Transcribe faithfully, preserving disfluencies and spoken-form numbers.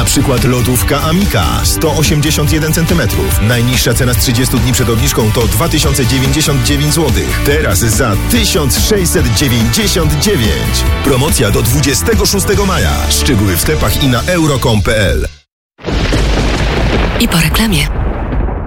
Na przykład lodówka Amika sto osiemdziesiąt jeden centymetrów. Najniższa cena z trzydziestu dni przed obniżką to dwa tysiące dziewięćdziesiąt dziewięć złotych. Teraz za tysiąc sześćset dziewięćdziesiąt dziewięć. Promocja do dwudziestego szóstego maja. Szczegóły w sklepach i na euro kropka com kropka p l. I po reklamie.